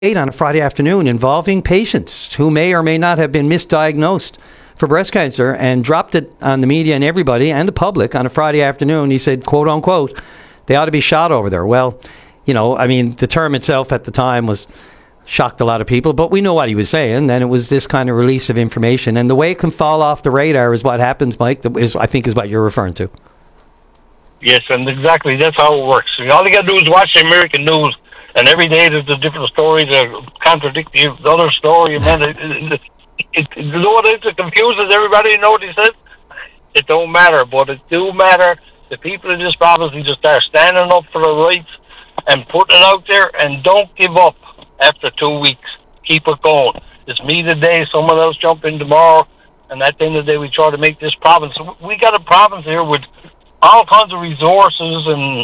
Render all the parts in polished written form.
on a Friday afternoon involving patients who may or may not have been misdiagnosed for breast cancer, and dropped it on the media and everybody and the public on a Friday afternoon. He said, quote unquote, they ought to be shot over there. Well, the term itself at the time shocked a lot of people, but we know what he was saying. And it was this kind of release of information, and the way it can fall off the radar is what happens, Mike, I think is what you're referring to. Yes, and exactly, that's how it works. All you got to do is watch the American news, and every day there's a different story that contradict the other story. Man, it confuses everybody. You know what he says? It don't matter, but it do matter. The people in this province need to start standing up for the rights and putting it out there, and don't give up after 2 weeks. Keep it going. It's me today, someone else jump in tomorrow, and at the end of the day, we try to make this province. We got a province here with all kinds of resources, and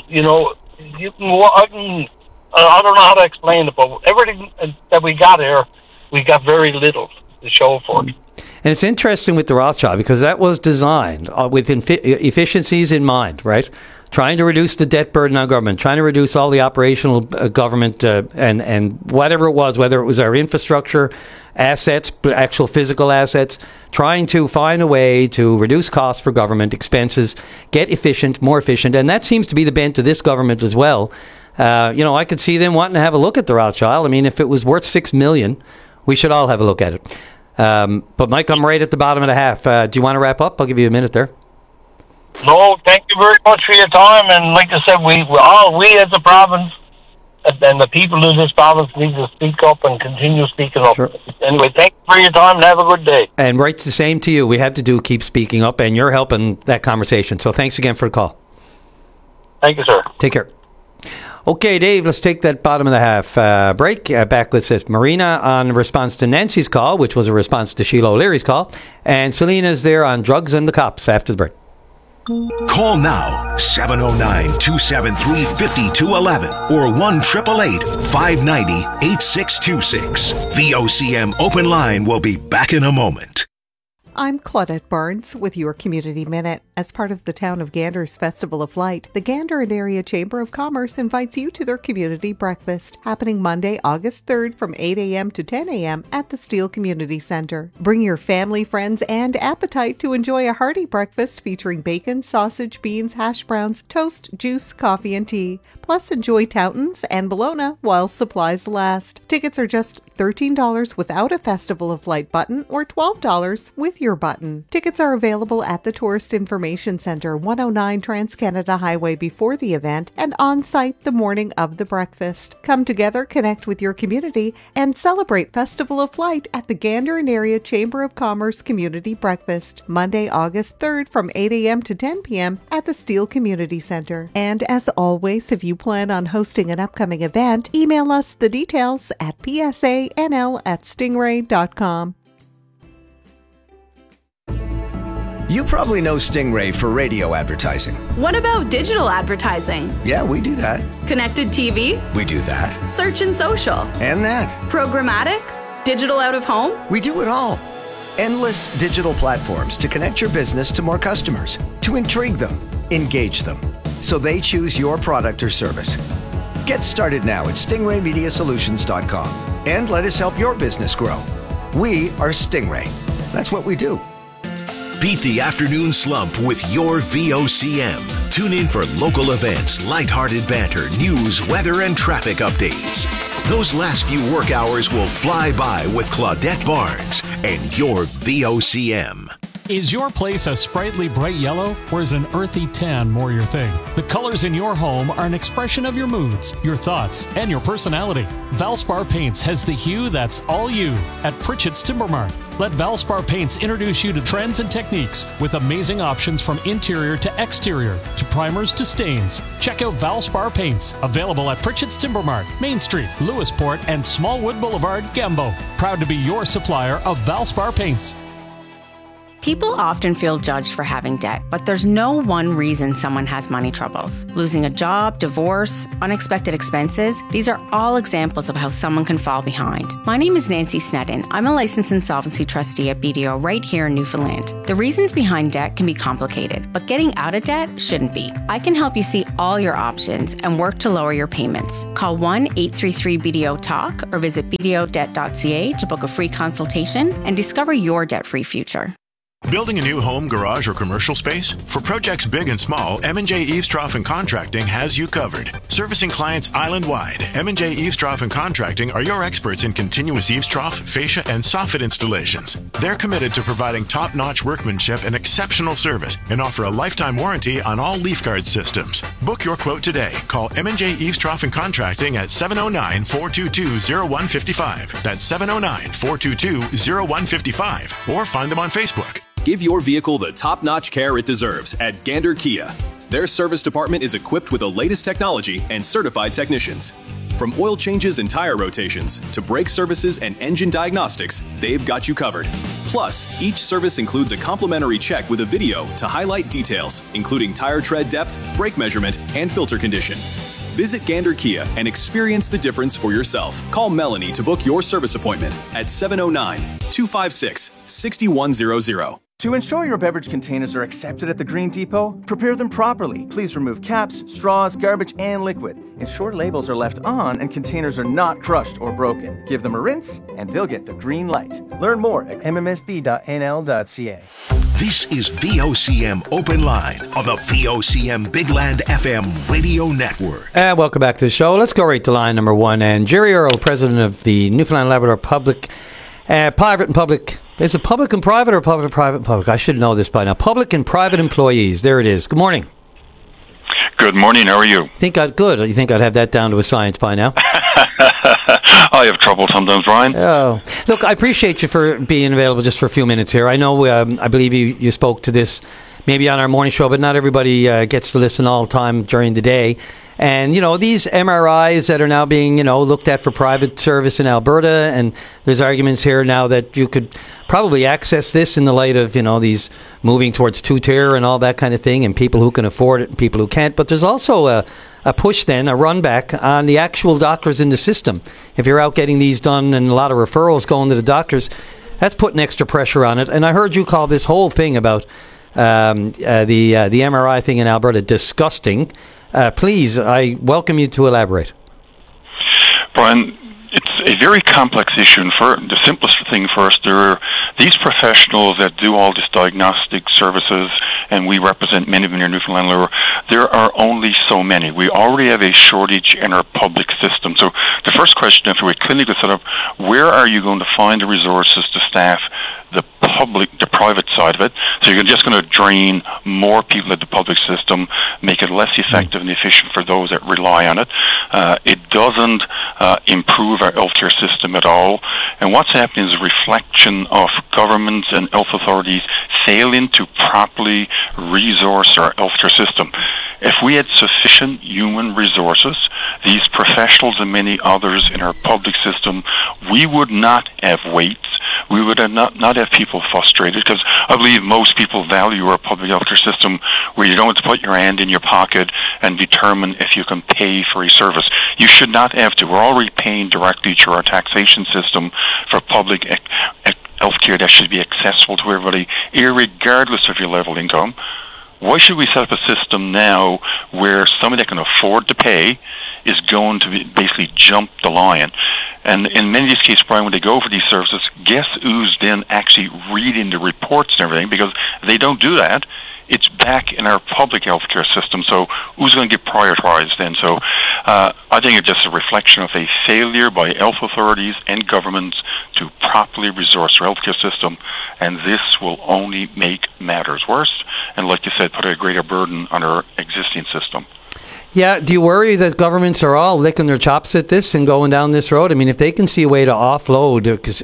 I don't know how to explain it, but everything that we got here, we got very little to show for it. And it's interesting with the Rothschild, because that was designed with efficiencies in mind, right? Trying to reduce the debt burden on government, trying to reduce all the operational government and whatever it was, whether it was our infrastructure, assets, actual physical assets, trying to find a way to reduce costs for government expenses, get more efficient. And that seems to be the bent of this government as well. I could see them wanting to have a look at the Rothschild. I mean, if it was worth $6 million, we should all have a look at it. But Mike, I'm right at the bottom of the half. Do you want to wrap up? I'll give you a minute there. No, thank you very much for your time. And like I said, we as a province and the people of this province need to speak up and continue speaking up. Sure. Anyway, thank you for your time and have a good day. And right, the same to you. We have to keep speaking up, and you're helping that conversation. So thanks again for the call. Thank you, sir. Take care. Okay, Dave, let's take that bottom of the half break. Back with Marina on response to Nancy's call, which was a response to Sheila O'Leary's call. And Selena's there on drugs and the cops after the break. Call now, 709-273-5211 or 1-888-590-8626. VOCM Open Line will be back in a moment. I'm Claudette Barnes with your Community Minute. As part of the Town of Gander's Festival of Light, the Gander and Area Chamber of Commerce invites you to their community breakfast, happening Monday, August 3rd from 8 a.m. to 10 a.m. at the Steele Community Center. Bring your family, friends, and appetite to enjoy a hearty breakfast featuring bacon, sausage, beans, hash browns, toast, juice, coffee, and tea. Plus, enjoy Toutons and bologna while supplies last. Tickets are just $13 without a Festival of Light button or $12 with your button. Tickets are available at the Tourist Information Center, 109 Trans-Canada Highway before the event and on-site the morning of the breakfast. Come together, connect with your community, and celebrate Festival of Light at the Gander and Area Chamber of Commerce Community Breakfast, Monday, August 3rd from 8 a.m. to 10 p.m. at the Steele Community Center. And as always, if you plan on hosting an upcoming event, email us the details at psanl@stingray.com. You probably know Stingray for radio advertising. What about digital advertising? Yeah, we do that. Connected TV? We do that. Search and social? And that. Programmatic? Digital out of home? We do it all. Endless digital platforms to connect your business to more customers, to intrigue them, engage them, so they choose your product or service. Get started now at stingraymediasolutions.com and let us help your business grow. We are Stingray. That's what we do. Beat the afternoon slump with your VOCM. Tune in for local events, lighthearted banter, news, weather, and traffic updates. Those last few work hours will fly by with Claudette Barnes and your VOCM. Is your place a sprightly bright yellow, or is an earthy tan more your thing? The colors in your home are an expression of your moods, your thoughts, and your personality. Valspar Paints has the hue that's all you at Pritchett's Timber Mart. Let Valspar Paints introduce you to trends and techniques with amazing options from interior to exterior, to primers to stains. Check out Valspar Paints, available at Pritchett's Timber Mart, Main Street, Lewisport, and Smallwood Boulevard, Gambo. Proud to be your supplier of Valspar Paints. People often feel judged for having debt, but there's no one reason someone has money troubles. Losing a job, divorce, unexpected expenses, these are all examples of how someone can fall behind. My name is Nancy Sneddon. I'm a licensed insolvency trustee at BDO right here in Newfoundland. The reasons behind debt can be complicated, but getting out of debt shouldn't be. I can help you see all your options and work to lower your payments. Call 1-833-BDO-TALK or visit bdodebt.ca to book a free consultation and discover your debt-free future. Building a new home, garage, or commercial space? For projects big and small, M&J Eavestrough and Contracting has you covered. Servicing clients island-wide, M&J Eavestrough and Contracting are your experts in continuous eavestrough, fascia, and soffit installations. They're committed to providing top-notch workmanship and exceptional service and offer a lifetime warranty on all leaf guard systems. Book your quote today. Call M&J Eavestrough and Contracting at 709-422-0155. That's 709-422-0155. Or find them on Facebook. Give your vehicle the top-notch care it deserves at Gander Kia. Their service department is equipped with the latest technology and certified technicians. From oil changes and tire rotations to brake services and engine diagnostics, they've got you covered. Plus, each service includes a complimentary check with a video to highlight details, including tire tread depth, brake measurement, and filter condition. Visit Gander Kia and experience the difference for yourself. Call Melanie to book your service appointment at 709-256-6100. To ensure your beverage containers are accepted at the Green Depot, prepare them properly. Please remove caps, straws, garbage, and liquid. Ensure labels are left on and containers are not crushed or broken. Give them a rinse and they'll get the green light. Learn more at mmsb.nl.ca. This is VOCM Open Line on the VOCM Big Land FM radio network. Welcome back to the show. Let's go right to line number one. And Jerry Earl, president of the Newfoundland Labrador Private and Public. Is it public and private or private and public? I should know this by now. Public and private employees. There it is. Good morning. Good morning. How are you? Good. You think I'd have that down to a science by now? I have trouble sometimes, Brian. Oh, look, I appreciate you for being available just for a few minutes here. I know, I believe you spoke to this maybe on our morning show, but not everybody gets to listen all the time during the day. And, these MRIs that are now being, looked at for private service in Alberta, and there's arguments here now that you could probably access this in the light of, these moving towards two-tier and all that kind of thing, and people who can afford it and people who can't. But there's also a push then, a run back on the actual doctors in the system. If you're out getting these done and a lot of referrals going to the doctors, that's putting extra pressure on it. And I heard you call this whole thing about the MRI thing in Alberta disgusting. Please, I welcome you to elaborate. Brian, it's a very complex issue, and for the simplest thing first, there are these professionals that do all this diagnostic services, and we represent many of them in Newfoundland Labrador. There are only so many. We already have a shortage in our public system. So the first question, if we're clinically set up, where are you going to find the resources to staff the private side of it? So you're just going to drain more people at the public system, make it less effective and efficient for those that rely on it. It doesn't improve our healthcare system at all. And what's happening is a reflection of governments and health authorities failing to properly resource our healthcare system. If we had sufficient human resources, these professionals and many others in our public system, we would not have waits. We would have not have people frustrated, because I believe most people value our public healthcare system where you don't have to put your hand in your pocket and determine if you can pay for a service. You should not have to. We're already paying directly through our taxation system for public healthcare that should be accessible to everybody, irregardless of your level of income. Why should we set up a system now where somebody that can afford to pay is going to basically jump the line? And in many of these cases, Brian, when they go for these services, guess who's then actually reading the reports and everything? Because if they don't do that, it's back in our public healthcare system. So who's going to get prioritized then? So I think it's just a reflection of a failure by health authorities and governments to properly resource our healthcare system, and this will only make matters worse, and like you said, put a greater burden on our existing system. Yeah, do you worry that governments are all licking their chops at this and going down this road? I mean, if they can see a way to offload,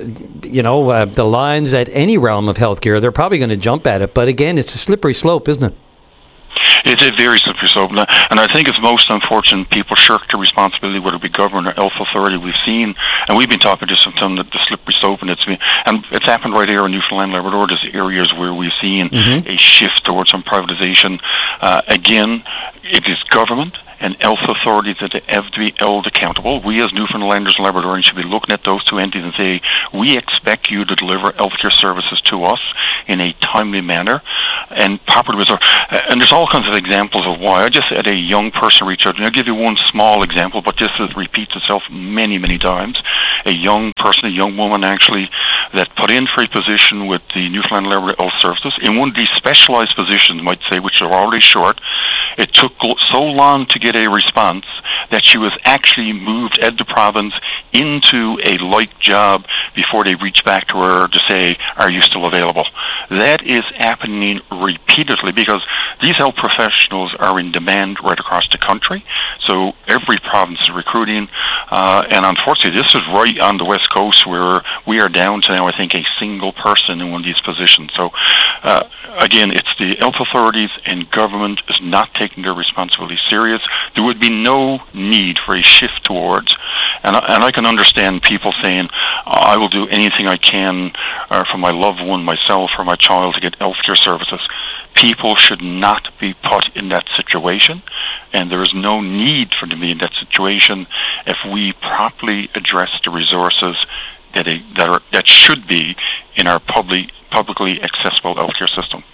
the lines at any realm of healthcare, they're probably going to jump at it. But again, it's a slippery slope, isn't it? It's a very slippery slope, and I think it's most unfortunate people shirk the responsibility, whether it be government or health authority. We've seen, and we've been talking to some the slippery slope, and it's happened right here in Newfoundland and Labrador. There's areas where we've seen a shift towards some privatization. Again, it is government and health authorities that have to be held accountable. We as Newfoundlanders and Labradorians should be looking at those two entities and say, we expect you to deliver healthcare services to us in a timely manner and properly resolved. And there's all kinds of examples of why. I just had a young person reach out, and I'll give you one small example, but this repeats itself many, many times. A young person, a young woman actually, that put in for a position with the Newfoundland and Labrador Health Services in one of these specialized positions, might say, which are already short. It took so long to get a response that she was actually moved out of the province into a like job before they reached back to her to say, are you still available? That is happening repeatedly because these health professionals are in demand right across the country. So every province is recruiting, and unfortunately this is right on the West Coast where we are down to now, I think, a single person in one of these positions. So again, it's the health authorities and government is not taking their responsibility serious. There would be no need for a shift towards, and I can understand people saying, I will do anything I can for my loved one, myself, or my child to get healthcare services. People should not be put in that situation, and there is no need for them to be in that situation if we properly address the resources that should be in our publicly accessible healthcare system.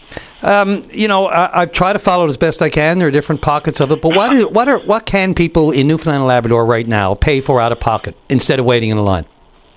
I've tried to follow it as best I can. There are different pockets of it, but what can people in Newfoundland and Labrador right now pay for out of pocket instead of waiting in a line?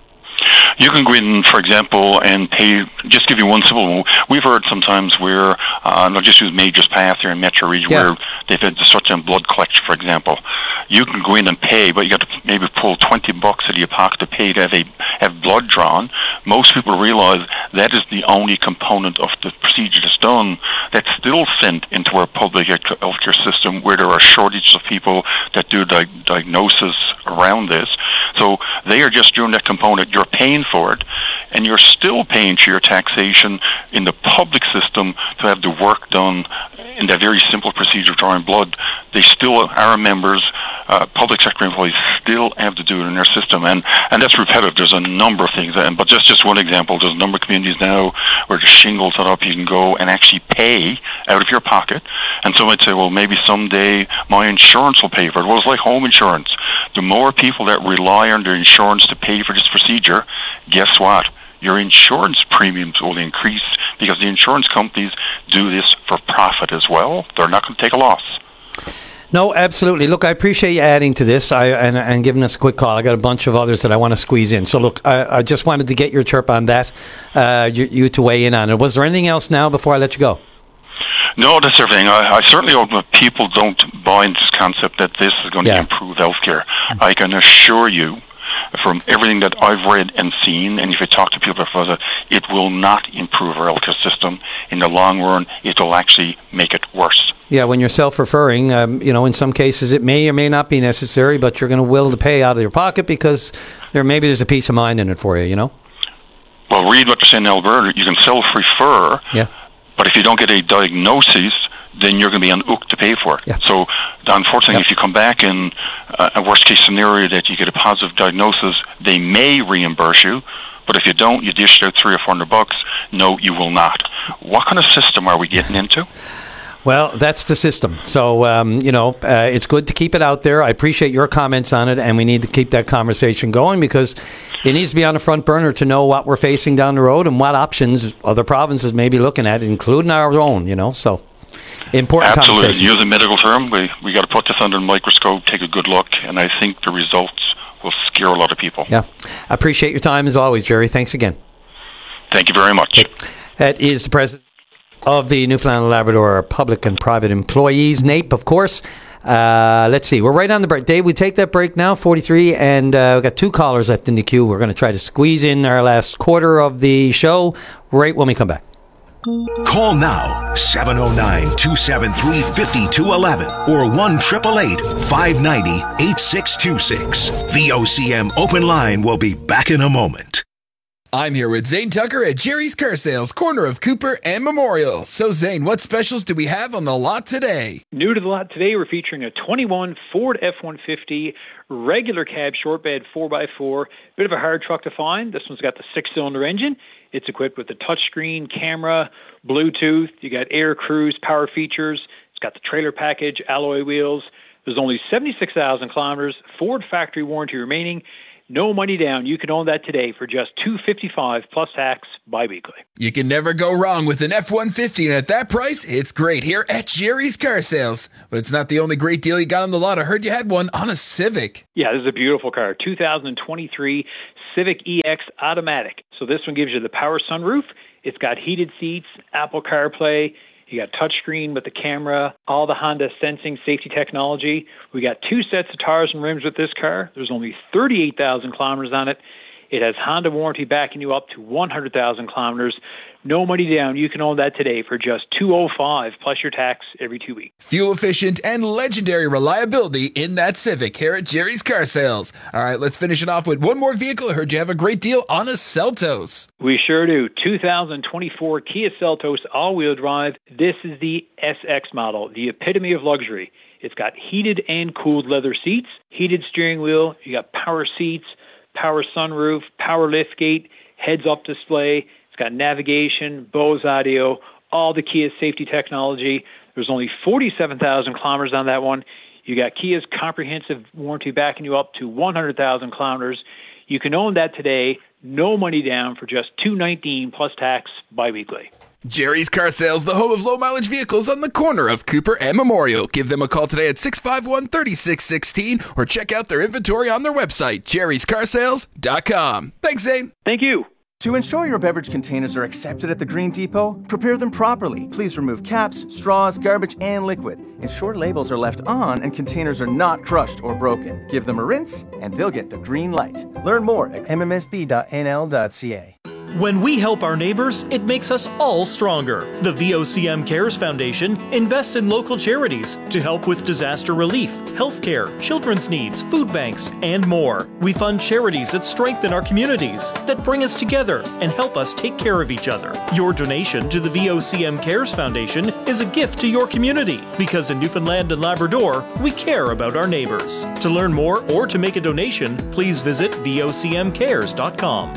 You can go in, for example, and pay, just give you one simple one. We've heard sometimes where, I'll just use Majors Path here in Metro Region, where they've had to shut down blood collection, for example. You can go in and pay, but you got to maybe pull $20 out of your pocket to pay to have blood drawn. Most people realize that is the only component of the procedure that's done that's still sent into our public healthcare system where there are shortages of people that do diagnosis around this. So they are just doing that component. You're paying for it, and you're still paying to your taxation in the public system to have the work done in that very simple procedure of drawing blood. They still, our members, public sector employees still have to do it in their system, and that's repetitive. There's a number of things, but just one example, there's a number of communities now where the shingles set up, you can go and actually pay out of your pocket, and some might say, well, maybe someday my insurance will pay for it. Well, it's like home insurance. The more people that rely on their insurance to pay for this procedure, guess what? Your insurance premiums will increase because the insurance companies do this for profit as well. They're not going to take a loss. No, absolutely. Look, I appreciate you adding to this and giving us a quick call. I got a bunch of others that I want to squeeze in. So, look, I just wanted to get your chirp on that, you to weigh in on it. Was there anything else now before I let you go? No, that's everything. I certainly hope that people don't buy into this concept that this is going to improve healthcare. I can assure you, from everything that I've read and seen, and if you talk to people about it, it will not improve our healthcare system. In the long run, it will actually make it worse. Yeah, when you're self-referring, in some cases it may or may not be necessary, but you're going to will to pay out of your pocket because there's a peace of mind in it for you, Well, read what they're saying in Alberta. You can self-refer, but if you don't get a diagnosis, then you're going to be unhooked to pay for it. Yeah. So, unfortunately, if you come back in a worst-case scenario that you get a positive diagnosis, they may reimburse you, but if you don't, you dish out $300 or $400. No, you will not. What kind of system are we getting into? Well, that's the system. So, it's good to keep it out there. I appreciate your comments on it, and we need to keep that conversation going because it needs to be on the front burner to know what we're facing down the road and what options other provinces may be looking at, including our own, so... Important Absolutely. Use a medical term. We got to put this under a microscope, take a good look, and I think the results will scare a lot of people. Yeah. I appreciate your time as always, Jerry. Thanks again. Thank you very much. That is the president of the Newfoundland and Labrador Public and Private Employees, NAPE, of course. Let's see. We're right on the break. Dave, we take that break now, 43, and we've got 2 callers left in the queue. We're going to try to squeeze in our last quarter of the show right when we come back. Call now, 709-273-5211 or 1-888-590-8626. VOCM Open Line will be back in a moment. I'm here with Zane Tucker at Jerry's Car Sales, corner of Cooper and Memorial. So, Zane, what specials do we have on the lot today? New to the lot today, we're featuring a 21 Ford F-150 regular cab short bed 4x4. Bit of a hard truck to find. This one's got the 6-cylinder engine. It's equipped with the touchscreen, camera, Bluetooth. You got air, cruise, power features. It's got the trailer package, alloy wheels. There's only 76,000 kilometers, Ford factory warranty remaining. No money down. You can own that today for just $255 plus tax biweekly. You can never go wrong with an F-150, and at that price, it's great here at Jerry's Car Sales. But it's not the only great deal you got on the lot. I heard you had one on a Civic. Yeah, this is a beautiful car. 2023 Civic EX Automatic. So this one gives you the power sunroof. It's got heated seats, Apple CarPlay. You got touchscreen with the camera, all the Honda sensing safety technology. We got 2 sets of tires and rims with this car. There's only 38,000 kilometers on it. It has Honda warranty backing you up to 100,000 kilometers. No money down. You can own that today for just $205 plus your tax every 2 weeks. Fuel efficient and legendary reliability in that Civic here at Jerry's Car Sales. All right, let's finish it off with one more vehicle. I heard you have a great deal on a Seltos. We sure do. 2024 Kia Seltos all-wheel drive. This is the SX model, the epitome of luxury. It's got heated and cooled leather seats, heated steering wheel. You got power seats, power sunroof, power liftgate, heads-up display. It's got navigation, Bose audio, all the Kia safety technology. There's only 47,000 kilometers on that one. You got Kia's comprehensive warranty backing you up to 100,000 kilometers. You can own that today, no money down, for just $219 plus tax biweekly. Jerry's Car Sales, the home of low-mileage vehicles on the corner of Cooper and Memorial. Give them a call today at 651-3616 or check out their inventory on their website, jerryscarsales.com. Thanks, Zane. Thank you. To ensure your beverage containers are accepted at the Green Depot, prepare them properly. Please remove caps, straws, garbage, and liquid. Ensure labels are left on and containers are not crushed or broken. Give them a rinse, and they'll get the green light. Learn more at mmsb.nl.ca. When we help our neighbors, it makes us all stronger. The VOCM Cares Foundation invests in local charities to help with disaster relief, healthcare, children's needs, food banks, and more. We fund charities that strengthen our communities, that bring us together and help us take care of each other. Your donation to the VOCM Cares Foundation is a gift to your community, because in Newfoundland and Labrador, we care about our neighbors. To learn more or to make a donation, please visit vocmcares.com.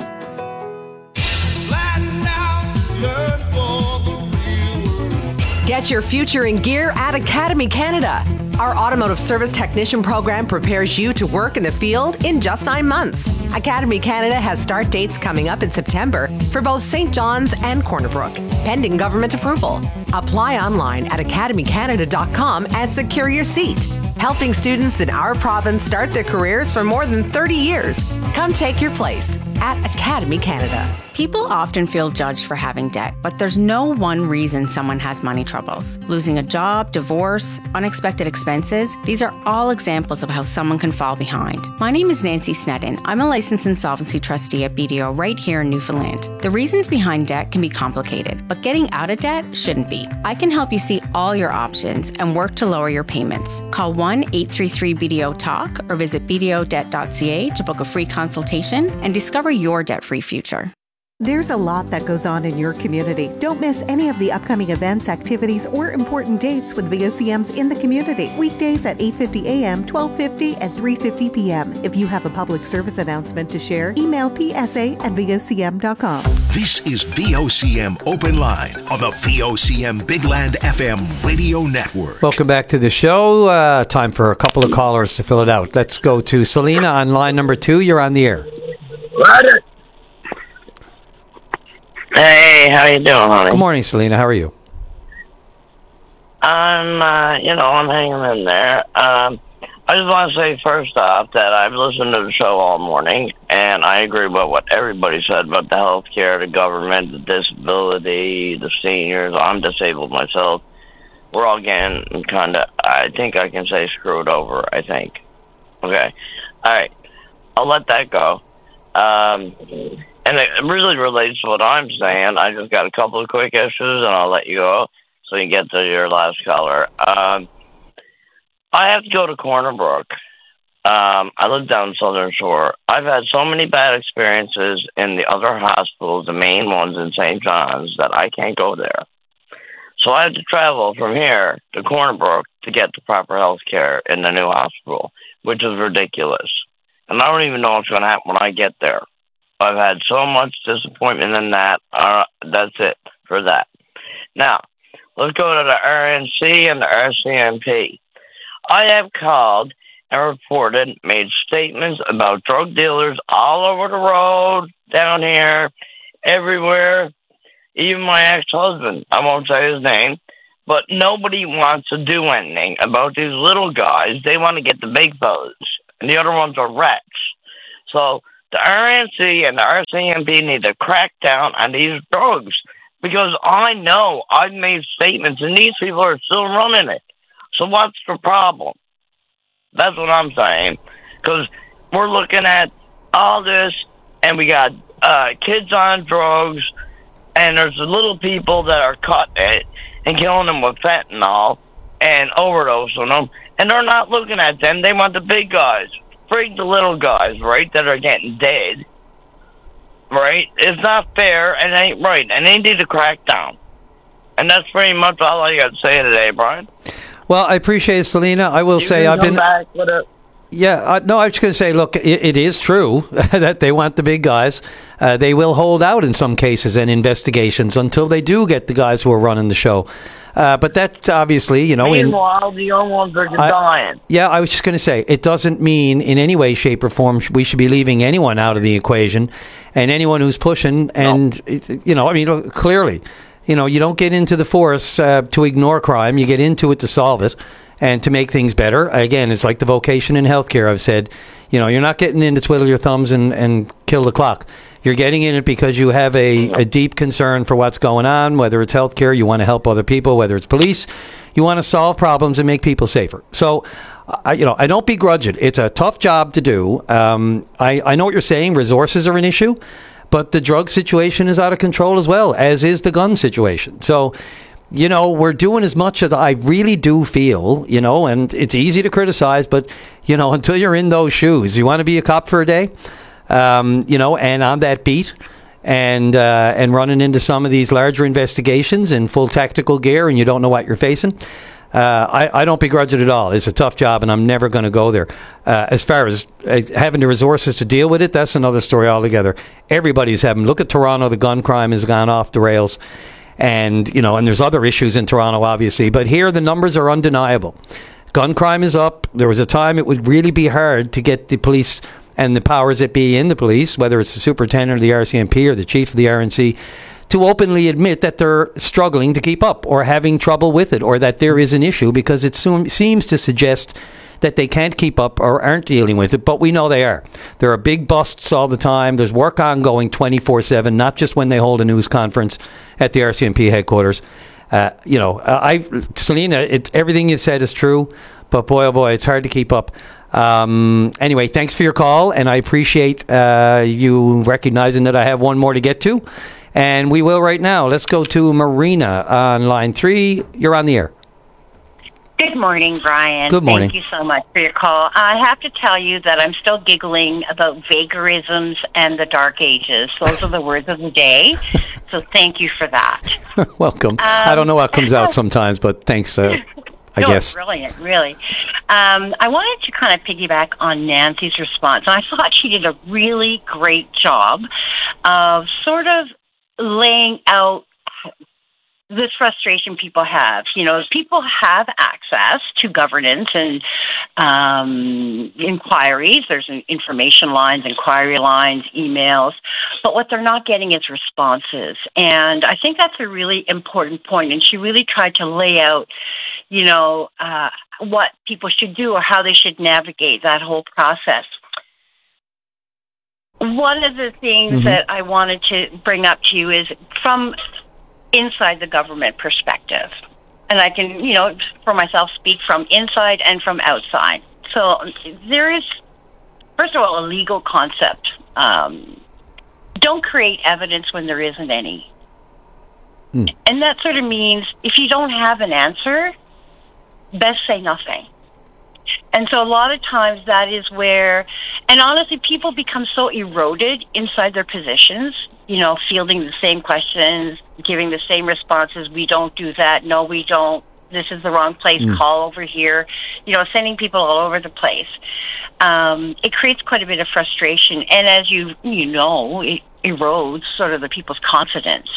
Get your future in gear at Academy Canada. Our automotive service technician program prepares you to work in the field in just 9 months. Academy Canada has start dates coming up in September for both St. John's and Corner Brook, pending government approval. Apply online at academycanada.com and secure your seat. Helping students in our province start their careers for more than 30 years. Come take your place at Academy Canada. People often feel judged for having debt, but there's no one reason someone has money troubles. Losing a job, divorce, unexpected expenses, these are all examples of how someone can fall behind. My name is Nancy Sneddon. I'm a licensed insolvency trustee at BDO right here in Newfoundland. The reasons behind debt can be complicated, but getting out of debt shouldn't be. I can help you see all your options and work to lower your payments. Call 1-833-BDO-TALK or visit bdodebt.ca to book a free consultation and discover your debt-free future. There's a lot that goes on in your community. Don't miss any of the upcoming events, activities, or important dates with VOCM's in the community. Weekdays at 8:50 a.m., 12:50, and 3:50 p.m. If you have a public service announcement to share, email psa@vocm.com. This is VOCM Open Line on the VOCM Big Land FM radio network. Welcome back to the show. Time for a couple of callers to fill it out. Let's go to Selena on line number 2. You're on the air. Hey, how you doing, honey? Good morning, Selena. How are you? I'm hanging in there. I just want to say first off that I've listened to the show all morning, and I agree with what everybody said about the health care, the government, the disability, the seniors. I'm disabled myself. We're all getting kind of, I think I can say, screwed over, I think. Okay. All right. I'll let that go. And it really relates to what I'm saying. I just got a couple of quick issues, and I'll let you go so you can get to your last caller. I have to go to Corner Brook I live down Southern Shore. I've had so many bad experiences in the other hospitals, the main ones in St. John's, that I can't go there. So I have to travel from here to Corner Brook to get the proper health care in the new hospital, which is ridiculous. And I don't even know what's going to happen when I get there. I've had so much disappointment in that. That's it for that. Now, let's go to the RNC and the RCMP. I have called and reported, made statements about drug dealers all over the road, down here, everywhere. Even my ex-husband, I won't say his name, but nobody wants to do anything about these little guys. They want to get the big fellas, and the other ones are wrecks. So the RNC and the RCMP need to crack down on these drugs, because I know I've made statements, and these people are still running it. So what's the problem? That's what I'm saying, because we're looking at all this, and we got kids on drugs, and there's the little people that are caught and killing them with fentanyl and overdosing them, and they're not looking at them. They want the big guys. Freak the little guys, right, that are getting dead, right? It's not fair, and it ain't right, and they need to crack down. And that's pretty much all I got to say today, Brian. Well, I appreciate it, Selena. I will say I've been... Yeah, no, I was just going to say, look, it is true that they want the big guys. They will hold out in some cases and investigations until they do get the guys who are running the show. But that obviously, you know... Meanwhile, the young ones are dying. Yeah, I was just going to say, it doesn't mean in any way, shape, or form we should be leaving anyone out of the equation. And anyone who's pushing, and, you know, I mean, look, clearly, you know, you don't get into the force to ignore crime. You get into it to solve it and to make things better. Again, it's like the vocation in healthcare. I've said, you know, you're not getting in to twiddle your thumbs and kill the clock. You're getting in it because you have a deep concern for what's going on, whether it's healthcare, you want to help other people, whether it's police, you want to solve problems and make people safer. So, I don't begrudge it. It's a tough job to do. I know what you're saying. Resources are an issue, but the drug situation is out of control as well, as is the gun situation. So, you know, we're doing as much as I really do feel, you know, and it's easy to criticize, but, you know, until you're in those shoes, you want to be a cop for a day, you know, and on that beat and running into some of these larger investigations in full tactical gear and you don't know what you're facing. I don't begrudge it at all. It's a tough job, and I'm never going to go there. As far as having the resources to deal with it, that's another story altogether. Everybody's having... Look at Toronto. The gun crime has gone off the rails. And, you know, and there's other issues in Toronto, obviously. But here, the numbers are undeniable. Gun crime is up. There was a time it would really be hard to get the police and the powers that be in the police, whether it's the superintendent of the RCMP or the chief of the RNC, to openly admit that they're struggling to keep up or having trouble with it, or that there is an issue, because it seems to suggest that they can't keep up or aren't dealing with it, but we know they are. There are big busts all the time. There's work ongoing 24/7, not just when they hold a news conference at the RCMP headquarters. Selena, everything you've said is true, but boy, oh boy, it's hard to keep up. Anyway, thanks for your call, and I appreciate you recognizing that I have one more to get to. And we will right now. Let's go to Marina on line 3. You're on the air. Good morning, Brian. Good morning. Thank you so much for your call. I have to tell you that I'm still giggling about vagarisms and the Dark Ages. Those are the words of the day. So thank you for that. Welcome. I don't know what comes out sometimes, but thanks, I guess. Brilliant, really. I wanted to kind of piggyback on Nancy's response. And I thought she did a really great job of sort of laying out this frustration people have. You know, people have access to governance and inquiries. There's information lines, inquiry lines, emails, but what they're not getting is responses. And I think that's a really important point. And she really tried to lay out, you know, what people should do or how they should navigate that whole process. One of the things that I wanted to bring up to you is from inside the government perspective. And I can, you know, for myself, speak from inside and from outside. So there is, first of all, a legal concept. Don't create evidence when there isn't any. And that sort of means if you don't have an answer, best say nothing. And so a lot of times that is where, and honestly, people become so eroded inside their positions, fielding the same questions, giving the same responses. We don't do that. No, we don't. This is the wrong place. Call over here. Sending people all over the place. It creates quite a bit of frustration. And as it erodes sort of the people's confidence,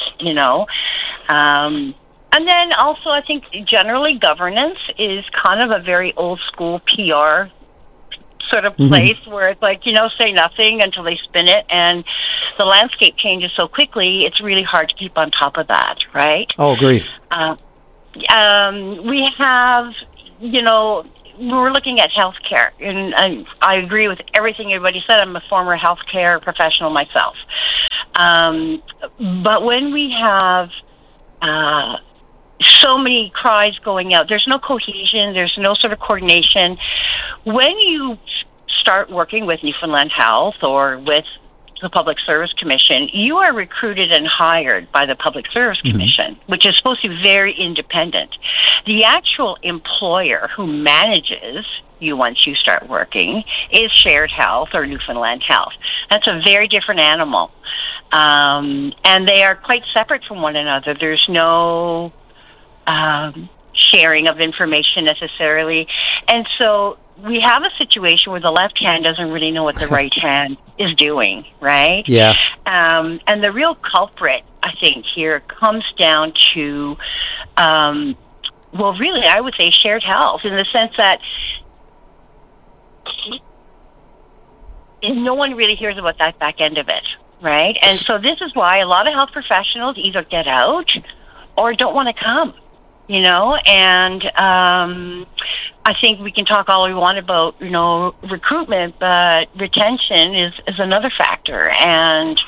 And then also, I think generally governance is kind of a very old school PR sort of place where it's like, say nothing until they spin it, and the landscape changes so quickly, it's really hard to keep on top of that, right? Oh, agreed. We have, we're looking at healthcare, and I agree with everything everybody said. I'm a former healthcare professional myself. But when we have so many cries going out, there's no cohesion, there's no sort of coordination. When you start working with Newfoundland Health or with the Public Service Commission, you are recruited and hired by the Public Service Commission, which is supposed to be very independent. The actual employer who manages you once you start working is Shared Health or Newfoundland Health. That's a very different animal. And they are quite separate from one another. There's no sharing of information necessarily. And so we have a situation where the left hand doesn't really know what the right hand is doing, right? Yeah. And the real culprit, I think, here comes down to, really, I would say Shared Health, in the sense that no one really hears about that back end of it, right? And so this is why a lot of health professionals either get out or don't want to come. And I think we can talk all we want about, recruitment, but retention is another factor. And,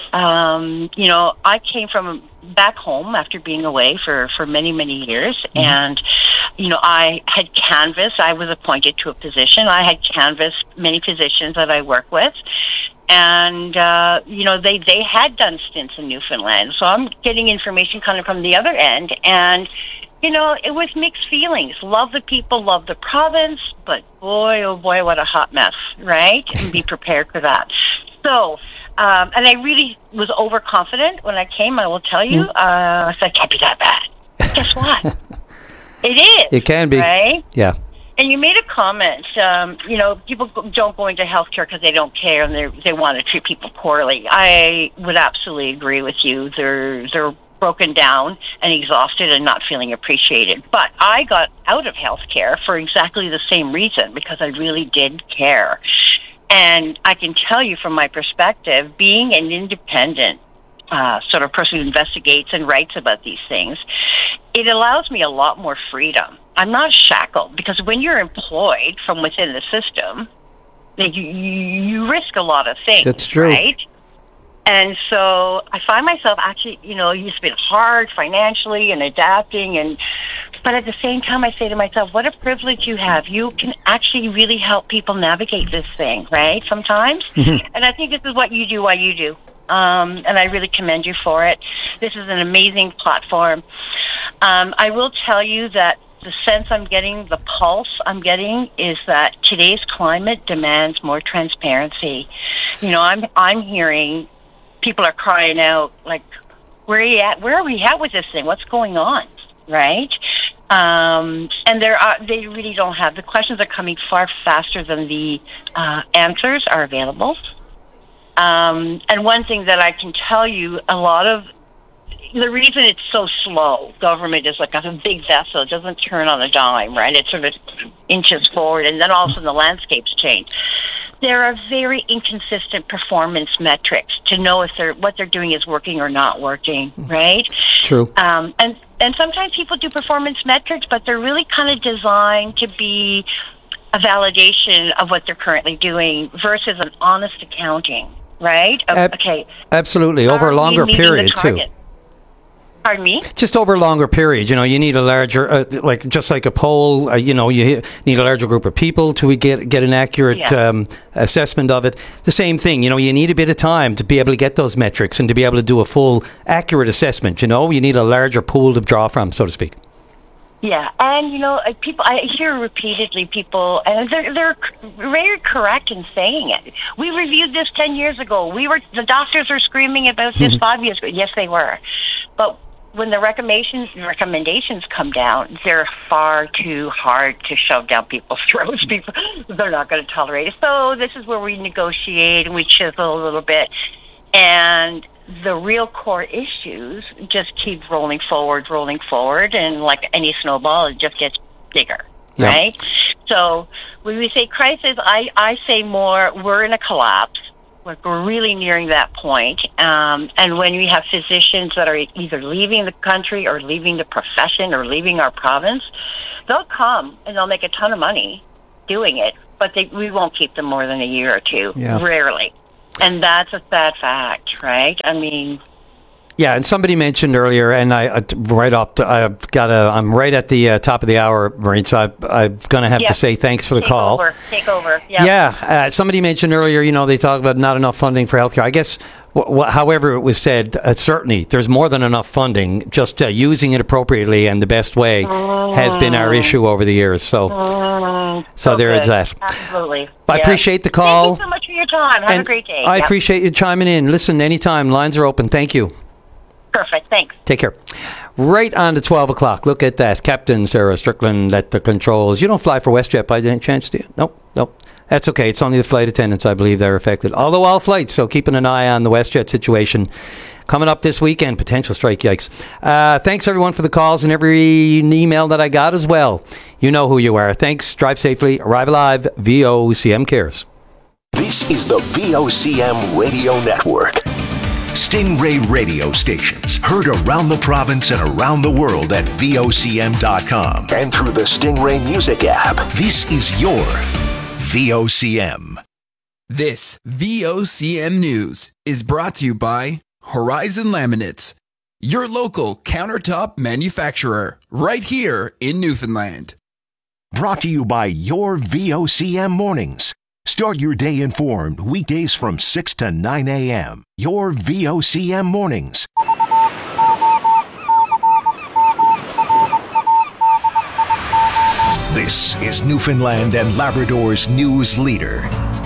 I came from back home after being away for many, many years. And, I had canvassed, I was appointed to a position. I had canvassed many physicians that I work with. And, they had done stints in Newfoundland. So I'm getting information kind of from the other end. And, it was mixed feelings. Love the people, love the province, but boy, oh boy, what a hot mess, right? And be prepared for that. So, and I really was overconfident when I came, I will tell you. I said, it can't be that bad. Guess what? It is. It can be. Right? Yeah. And you made a comment, people don't go into healthcare because they don't care and they want to treat people poorly. I would absolutely agree with you. They're broken down and exhausted and not feeling appreciated. But I got out of healthcare for exactly the same reason, because I really did care. And I can tell you from my perspective, being an independent sort of person who investigates and writes about these things, it allows me a lot more freedom. I'm not shackled, because when you're employed from within the system, you risk a lot of things. That's true. Right? And so I find myself actually, it's been hard financially and adapting, but at the same time I say to myself, what a privilege you have. You can actually really help people navigate this thing, right, sometimes? And I think this is what you do while you do. And I really commend you for it. This is an amazing platform. I will tell you that the sense I'm getting, the pulse I'm getting, is that today's climate demands more transparency. I'm hearing people are crying out, like, where are you at? Where are we at with this thing? What's going on? Right? And they really don't have, the questions are coming far faster than the answers are available. And one thing that I can tell you, a lot of the reason it's so slow, government is like a big vessel. It doesn't turn on a dime, right? It sort of inches forward, and then all of a sudden the landscapes change. There are very inconsistent performance metrics to know if what they're doing is working or not working, right? True. And sometimes people do performance metrics, but they're really kind of designed to be a validation of what they're currently doing versus an honest accounting, right? Okay. Absolutely. Over a longer period, too. Pardon me? Just over a longer period, you need a larger, just like a poll, you need a larger group of people to get an accurate assessment of it. The same thing, you need a bit of time to be able to get those metrics and to be able to do a full, accurate assessment, you need a larger pool to draw from, so to speak. Yeah, and people. I hear repeatedly people, and they're very correct in saying it. We reviewed this 10 years ago. The doctors were screaming about this 5 years ago. Yes, they were, but when the recommendations come down, they're far too hard to shove down people's throats. They're not going to tolerate it. So this is where we negotiate and we chisel a little bit, and the real core issues just keep rolling forward, and like any snowball, it just gets bigger, right? So when we say crisis, I say more, we're in a collapse. Like we're really nearing that point. And when we have physicians that are either leaving the country or leaving the profession or leaving our province, they'll come and they'll make a ton of money doing it, but we won't keep them more than a year or two, rarely. And that's a sad fact, right? I mean... Yeah, and somebody mentioned earlier, and I'm right at the top of the hour, Maureen, so I'm going to have to say thanks for the call. Take over, somebody mentioned earlier, they talk about not enough funding for healthcare. I guess, however it was said, certainly there's more than enough funding. Just using it appropriately and the best way has been our issue over the years. So there is that. Absolutely. I appreciate the call. Thank you so much for your time. Have a great day. I appreciate you chiming in. Listen, anytime. Lines are open. Thank you. Perfect. Thanks. Take care. Right on to 12 o'clock. Look at that. Captain Sarah Strickland at the controls. You don't fly for WestJet by any chance, do you? Nope. That's okay. It's only the flight attendants, I believe, that are affected. Although all flights, so keeping an eye on the WestJet situation. Coming up this weekend, potential strike, yikes. Thanks, everyone, for the calls and every email that I got as well. You know who you are. Thanks. Drive safely. Arrive alive. VOCM cares. This is the VOCM Radio Network. Stingray radio stations heard around the province and around the world at VOCM.com and through the Stingray Music app. This is your VOCM. This VOCM News is brought to you by Horizon Laminates, your local countertop manufacturer right here in Newfoundland. Brought to you by your VOCM Mornings. Start your day informed weekdays from 6 to 9 a.m. Your VOCM Mornings. This is Newfoundland and Labrador's news leader.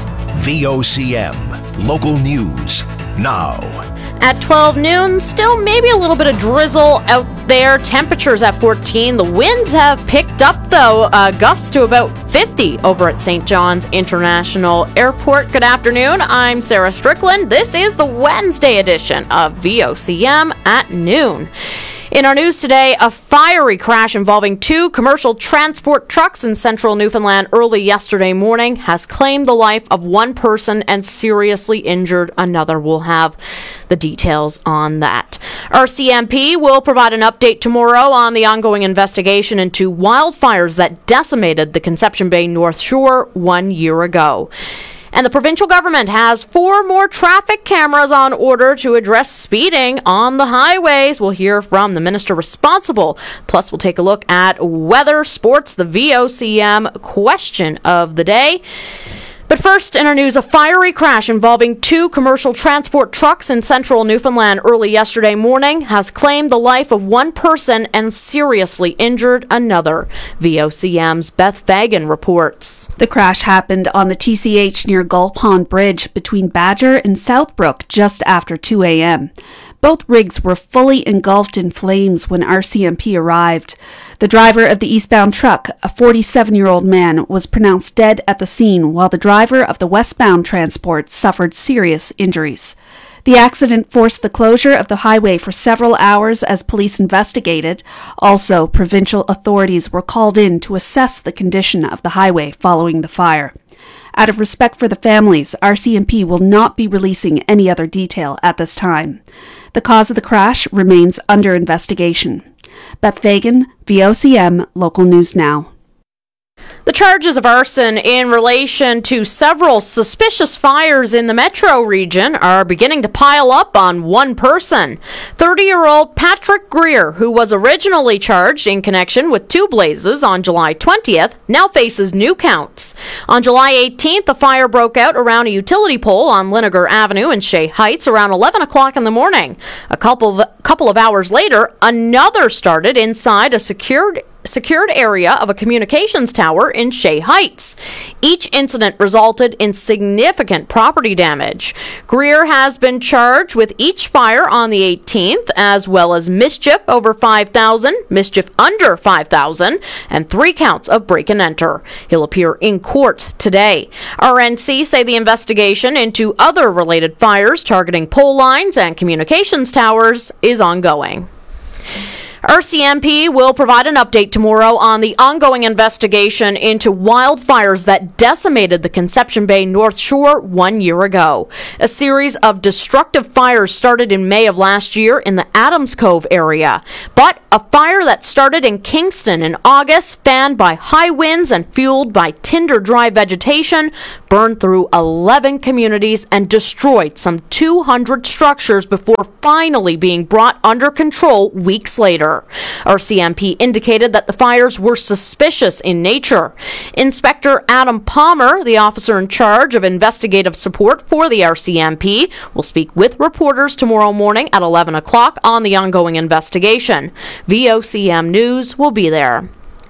VOCM. Local news. Now. At 12 noon, still maybe a little bit of drizzle out there. Temperatures at 14. The winds have picked up, though. Gusts to about 50 over at St. John's International Airport. Good afternoon. I'm Sarah Strickland. This is the Wednesday edition of VOCM at noon. In our news today, a fiery crash involving 2 commercial transport trucks in central Newfoundland early yesterday morning has claimed the life of one person and seriously injured another. We'll have the details on that. RCMP will provide an update tomorrow on the ongoing investigation into wildfires that decimated the Conception Bay North Shore 1 year ago. And the provincial government has 4 more traffic cameras on order to address speeding on the highways. We'll hear from the minister responsible. Plus, we'll take a look at weather, sports, the VOCM question of the day. But first, in our news, a fiery crash involving 2 commercial transport trucks in central Newfoundland early yesterday morning has claimed the life of one person and seriously injured another. VOCM's Beth Fagan reports. The crash happened on the TCH near Gull Pond Bridge between Badger and Southbrook just after 2 a.m. Both rigs were fully engulfed in flames when RCMP arrived. The driver of the eastbound truck, a 47-year-old man, was pronounced dead at the scene, while the driver of the westbound transport suffered serious injuries. The accident forced the closure of the highway for several hours as police investigated. Also, provincial authorities were called in to assess the condition of the highway following the fire. Out of respect for the families, RCMP will not be releasing any other detail at this time. The cause of the crash remains under investigation. Beth Fagan, VOCM, Local News Now. The charges of arson in relation to several suspicious fires in the metro region are beginning to pile up on one person. 30-year-old Patrick Greer, who was originally charged in connection with 2 blazes on July 20th, now faces new counts. On July 18th, a fire broke out around a utility pole on Linnegar Avenue in Shea Heights around 11 o'clock in the morning. A couple of hours later, another started inside a secured secured area of a communications tower in Shea Heights. Each incident resulted in significant property damage. Greer has been charged with each fire on the 18th, as well as mischief over $5,000, mischief under $5,000, and 3 counts of break and enter. He'll appear in court today. RNC say the investigation into other related fires targeting pole lines and communications towers is ongoing. RCMP will provide an update tomorrow on the ongoing investigation into wildfires that decimated the Conception Bay North Shore 1 year ago. A series of destructive fires started in May of last year in the Adams Cove area. But a fire that started in Kingston in August, fanned by high winds and fueled by tinder-dry vegetation, burned through 11 communities and destroyed some 200 structures before finally being brought under control weeks later. RCMP indicated that the fires were suspicious in nature. Inspector Adam Palmer, the officer in charge of investigative support for the RCMP, will speak with reporters tomorrow morning at 11 o'clock on the ongoing investigation. VOCM News will be there.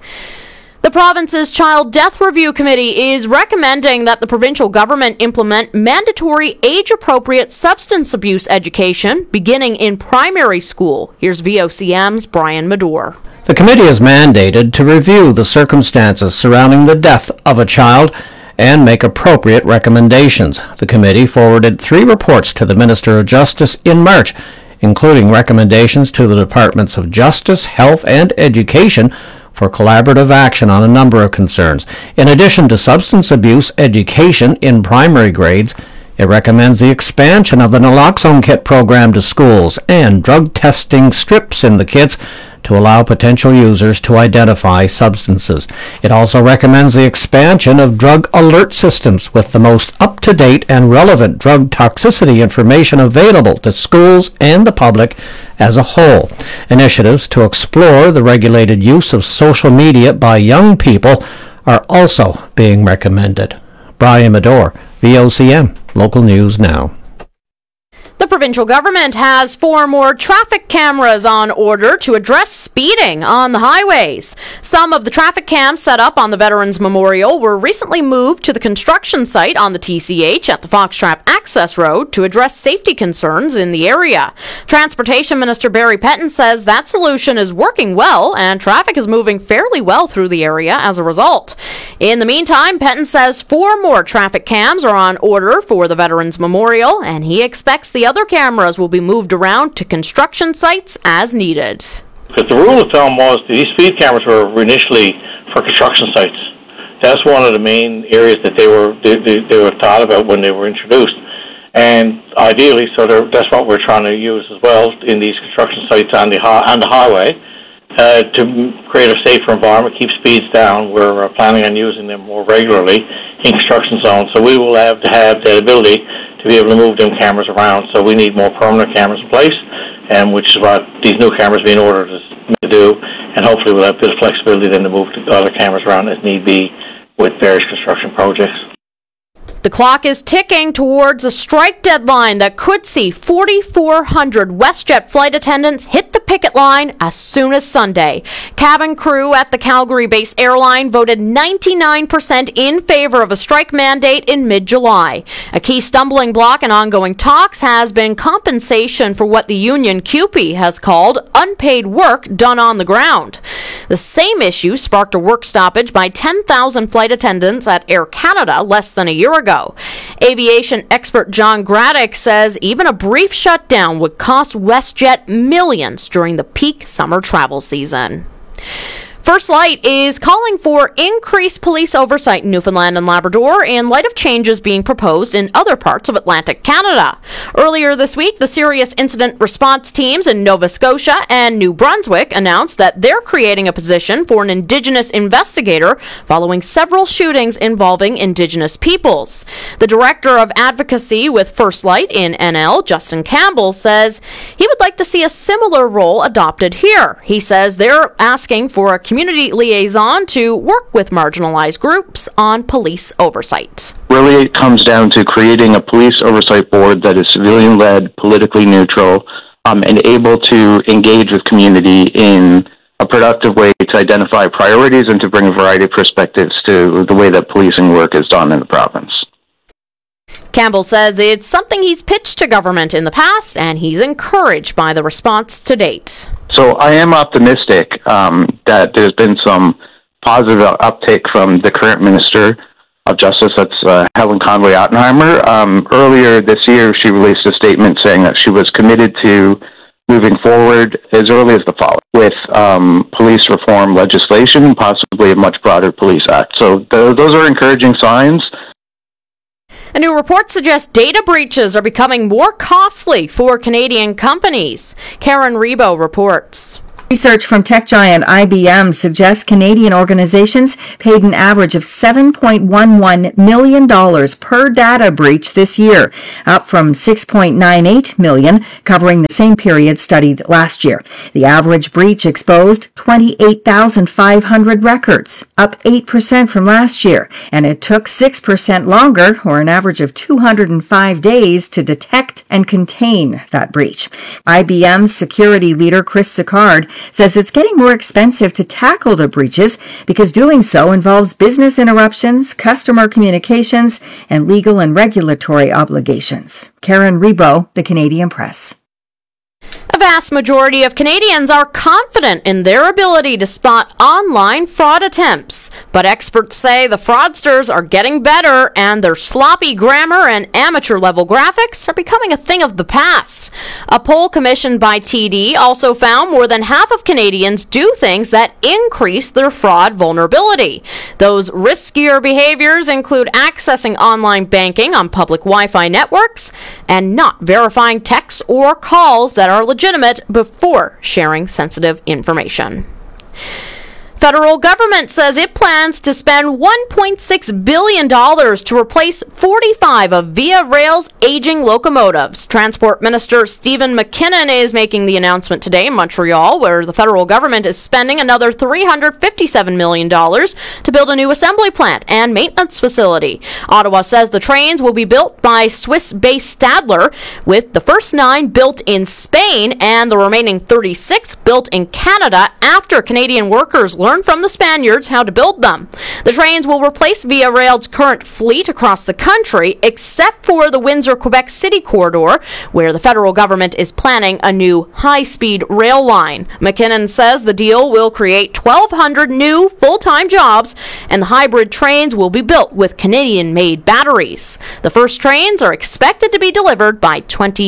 The province's Child Death Review Committee is recommending that the provincial government implement mandatory age-appropriate substance abuse education beginning in primary school. Here's VOCM's Brian Madore. The committee is mandated to review the circumstances surrounding the death of a child and make appropriate recommendations. The committee forwarded 3 reports to the Minister of Justice in March, including recommendations to the Departments of Justice, Health and Education for collaborative action on a number of concerns. In addition to substance abuse education in primary grades, it recommends the expansion of the naloxone kit program to schools and drug testing strips in the kits to allow potential users to identify substances. It also recommends the expansion of drug alert systems with the most up-to-date and relevant drug toxicity information available to schools and the public as a whole. Initiatives to explore the regulated use of social media by young people are also being recommended. Brian Madore, VOCM, Local News Now. The provincial government has 4 more traffic cameras on order to address speeding on the highways. Some of the traffic cams set up on the Veterans Memorial were recently moved to the construction site on the TCH at the Foxtrap Access Road to address safety concerns in the area. Transportation Minister Barry Petton says that solution is working well and traffic is moving fairly well through the area as a result. In the meantime, Petton says 4 more traffic cams are on order for the Veterans Memorial, and he expects the other cameras will be moved around to construction sites as needed. Because the rule of thumb was these speed cameras were initially for construction sites. That's one of the main areas that they were thought about when they were introduced. And ideally, that's what we're trying to use as well in these construction sites on the highway to create a safer environment, keep speeds down. We're planning on using them more regularly in construction zones. So we will have to have the ability to be able to move them cameras around. So we need more permanent cameras in place, and which is what these new cameras being ordered to do. And hopefully we'll have a bit of flexibility then to move the other cameras around as need be with various construction projects. The clock is ticking towards a strike deadline that could see 4,400 WestJet flight attendants hit the picket line as soon as Sunday. Cabin crew at the Calgary-based airline voted 99% in favor of a strike mandate in mid-July. A key stumbling block in ongoing talks has been compensation for what the union CUPE has called unpaid work done on the ground. The same issue sparked a work stoppage by 10,000 flight attendants at Air Canada less than a year ago. Aviation expert John Graddick says even a brief shutdown would cost WestJet millions during the peak summer travel season. First Light is calling for increased police oversight in Newfoundland and Labrador in light of changes being proposed in other parts of Atlantic Canada. Earlier this week, the Serious Incident Response Teams in Nova Scotia and New Brunswick announced that they're creating a position for an Indigenous investigator following several shootings involving Indigenous peoples. The Director of Advocacy with First Light in NL, Justin Campbell, says he would like to see a similar role adopted here. He says they're asking for a community liaison to work with marginalized groups on police oversight. Really, it comes down to creating a police oversight board that is civilian-led, politically neutral, and able to engage with community in a productive way to identify priorities and to bring a variety of perspectives to the way that policing work is done in the province. Campbell says it's something he's pitched to government in the past, and he's encouraged by the response to date. So I am optimistic that there's been some positive uptake from the current Minister of Justice, that's Helen Conway Ottenheimer. Earlier this year, she released a statement saying that she was committed to moving forward as early as the fall with police reform legislation, possibly a much broader police act. So those are encouraging signs. A new report suggests data breaches are becoming more costly for Canadian companies. Karen Rebo reports. Research from tech giant IBM suggests Canadian organizations paid an average of $7.11 million per data breach this year, up from $6.98 million covering the same period studied last year. The average breach exposed 28,500 records, up 8% from last year, and it took 6% longer, or an average of 205 days, to detect and contain that breach. IBM's security leader, Chris Sicard, says it's getting more expensive to tackle the breaches because doing so involves business interruptions, customer communications, and legal and regulatory obligations. Karen Rebo, The Canadian Press. A vast majority of Canadians are confident in their ability to spot online fraud attempts, but experts say the fraudsters are getting better and their sloppy grammar and amateur-level graphics are becoming a thing of the past. A poll commissioned by TD also found more than half of Canadians do things that increase their fraud vulnerability. Those riskier behaviors include accessing online banking on public Wi-Fi networks and not verifying texts or calls that are legitimate before sharing sensitive information. Federal government says it plans to spend $1.6 billion to replace 45 of Via Rail's aging locomotives. Transport Minister Stephen McKinnon is making the announcement today in Montreal, where the federal government is spending another $357 million to build a new assembly plant and maintenance facility. Ottawa says the trains will be built by Swiss-based Stadler, with the first 9 built in Spain and the remaining 36 built in Canada after Canadian workers learn from the Spaniards how to build them. The trains will replace Via Rail's current fleet across the country, except for the Windsor-Quebec City corridor, where the federal government is planning a new high-speed rail line. McKinnon says the deal will create 1,200 new full-time jobs, and the hybrid trains will be built with Canadian-made batteries. The first trains are expected to be delivered by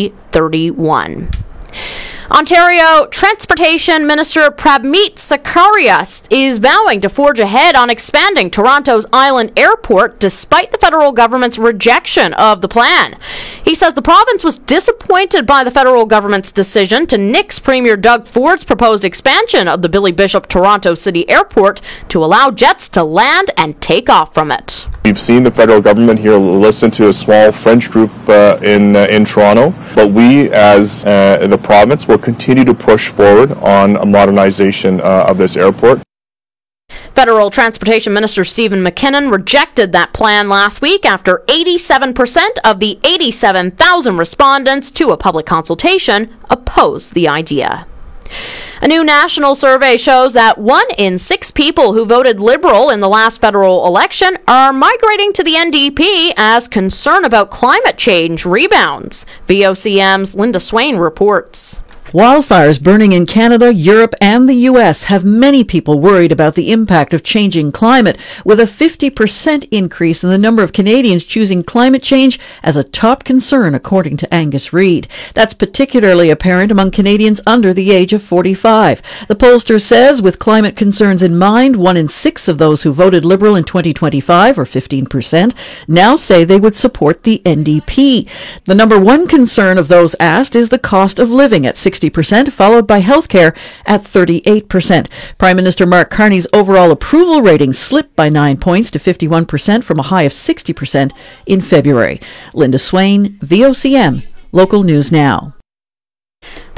2031. Ontario Transportation Minister Prabmeet Sarkaria is vowing to forge ahead on expanding Toronto's Island Airport despite the federal government's rejection of the plan. He says the province was disappointed by the federal government's decision to nix Premier Doug Ford's proposed expansion of the Billy Bishop Toronto City Airport to allow jets to land and take off from it. We've seen the federal government here listen to a small French group in Toronto, but we as the province will continue to push forward on a modernization of this airport. Federal Transportation Minister Stephen McKinnon rejected that plan last week after 87% of the 87,000 respondents to a public consultation opposed the idea. A new national survey shows that 1 in 6 people who voted Liberal in the last federal election are migrating to the NDP as concern about climate change rebounds. VOCM's Linda Swain reports. Wildfires burning in Canada, Europe, and the U.S. have many people worried about the impact of changing climate, with a 50% increase in the number of Canadians choosing climate change as a top concern, according to Angus Reid. That's particularly apparent among Canadians under the age of 45. The pollster says, with climate concerns in mind, 1 in 6 of those who voted Liberal in 2025, or 15%, now say they would support the NDP. The number one concern of those asked is the cost of living at 60%, followed by healthcare at 38%. Prime Minister Mark Carney's overall approval rating slipped by 9 points to 51% from a high of 60% in February. Linda Swain, VOCM, Local News Now. The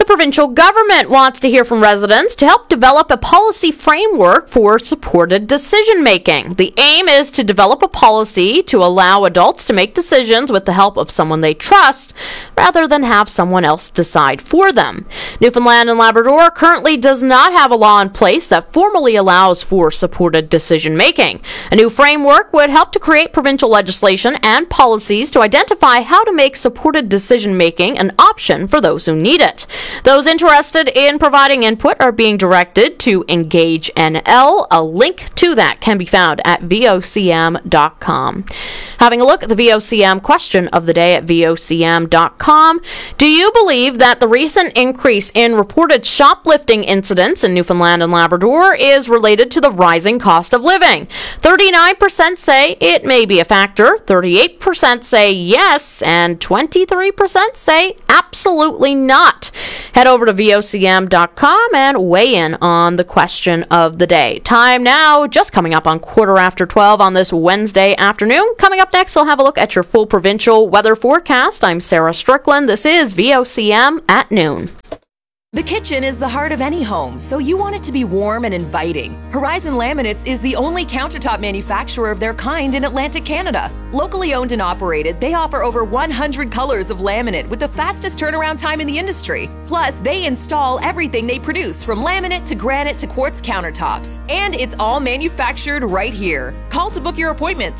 provincial government wants to hear from residents to help develop a policy framework for supported decision-making. The aim is to develop a policy to allow adults to make decisions with the help of someone they trust, rather than have someone else decide for them. Newfoundland and Labrador currently does not have a law in place that formally allows for supported decision-making. A new framework would help to create provincial legislation and policies to identify how to make supported decision-making an option for those who need it. Those interested in providing input are being directed to Engage NL. A link to that can be found at vocm.com. Having a look at the VOCM question of the day at vocm.com. Do you believe that the recent increase in reported shoplifting incidents in Newfoundland and Labrador is related to the rising cost of living? 39% say it may be a factor, 38% say yes, and 23% say absolutely not. Head over to vocm.com and weigh in on the question of the day. Time now, just coming up on 12:15 on this Wednesday afternoon. Coming up next, we'll have a look at your full provincial weather forecast. I'm Sarah Strickland. This is VOCM at noon. The kitchen is the heart of any home, so you want it to be warm and inviting. Horizon Laminates is the only countertop manufacturer of their kind in Atlantic Canada. Locally owned and operated, they offer over 100 colors of laminate with the fastest turnaround time in the industry. Plus, they install everything they produce, from laminate to granite to quartz countertops. And it's all manufactured right here. Call to book your appointment,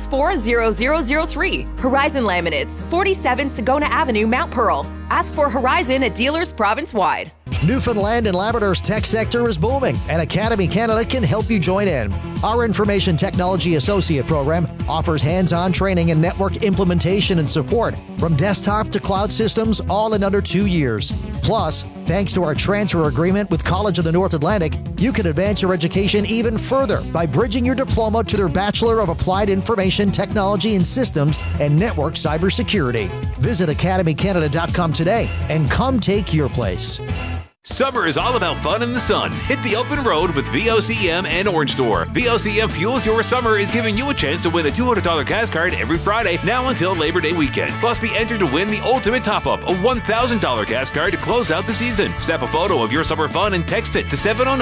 364-0003. Horizon Laminates, 47 Sagona Avenue, Mount Pearl. Ask for Horizon at dealers province-wide. Newfoundland and Labrador's tech sector is booming, and Academy Canada can help you join in. Our Information Technology Associate program offers hands-on training and network implementation and support from desktop to cloud systems, all in under 2 years. Plus, thanks to our transfer agreement with College of the North Atlantic, you can advance your education even further by bridging your diploma to their Bachelor of Applied Information Technology in Systems and Network Cybersecurity. Visit academycanada.com today and come take your place. Summer is all about fun in the sun. Hit the open road with VOCM and Orange Store. VOCM Fuels Your Summer is giving you a chance to win a $200 gas card every Friday, now until Labor Day weekend. Plus, be entered to win the ultimate top-up, a $1,000 gas card to close out the season. Snap a photo of your summer fun and text it to